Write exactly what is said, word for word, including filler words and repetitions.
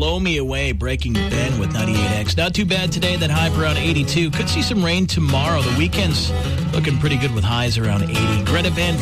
Blow Me Away, Breaking Ben with ninety-eight X. Not too bad today, that high for around eighty-two. Could see some rain tomorrow. The weekend's looking pretty good with highs around eighty. Greta Van